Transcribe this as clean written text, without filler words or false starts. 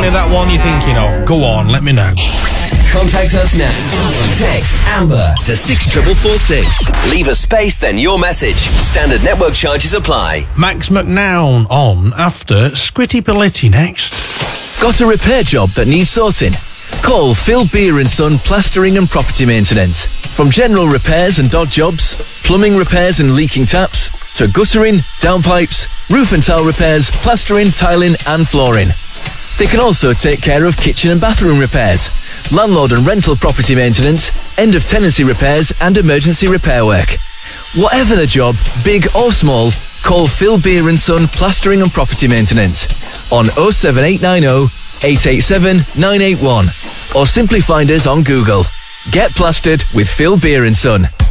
definitely that one you're thinking of, go on, let me know. Contact us now. Text Amber to 64446. Leave a space, then your message. Standard network charges apply. Max McNown on after Squitty Politti next. Got a repair job that needs sorting? Call Phil Beer & Son Plastering and Property Maintenance. From general repairs and dog jobs, plumbing repairs and leaking taps, to guttering, downpipes, roof and tile repairs, plastering, tiling and flooring. They can also take care of kitchen and bathroom repairs, landlord and rental property maintenance, end of tenancy repairs and emergency repair work. Whatever the job, big or small, call Phil Beer & Son Plastering and Property Maintenance on 07890 887 981 or simply find us on Google. Get plastered with Phil Beer & Son.